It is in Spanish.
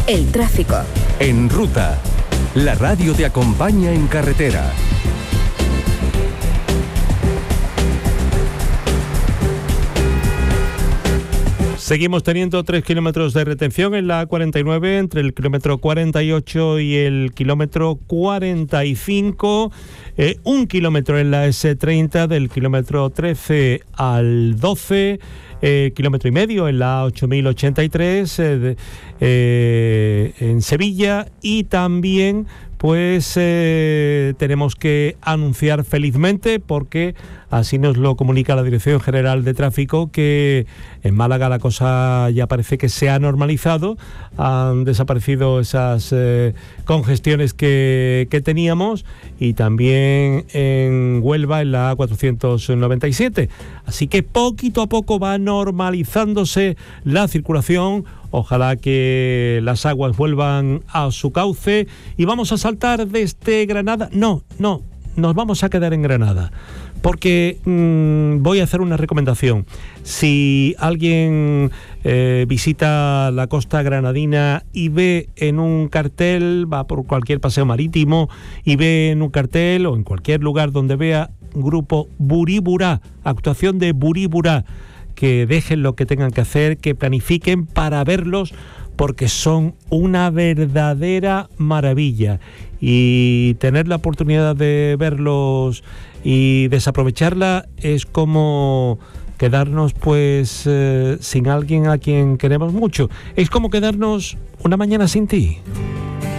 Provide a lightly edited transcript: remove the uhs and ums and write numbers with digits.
El tráfico. En Ruta, la radio te acompaña en carretera. Seguimos teniendo 3 kilómetros de retención en la A49 entre el kilómetro 48 y el kilómetro 45. 1 kilómetro en la S30 del kilómetro 13 al 12. Kilómetro y medio en la 8083 en Sevilla. Y también pues tenemos que anunciar felizmente, porque así nos lo comunica la Dirección General de Tráfico, que en Málaga la cosa ya parece que se ha normalizado. Han desaparecido esas congestiones que teníamos, y también en Huelva en la A497. Así que poquito a poco va normalizándose la circulación. Ojalá que las aguas vuelvan a su cauce. Y vamos a saltar desde Granada. No, nos vamos a quedar en Granada, porque voy a hacer una recomendación. Si alguien visita la costa granadina y ve en un cartel, va por cualquier paseo marítimo y ve en un cartel o en cualquier lugar donde vea grupo Buriburá, actuación de Buriburá, que dejen lo que tengan que hacer, que planifiquen para verlos, porque son una verdadera maravilla. Y tener la oportunidad de verlos y desaprovecharla es como quedarnos pues sin alguien a quien queremos mucho. Es como quedarnos una mañana sin ti.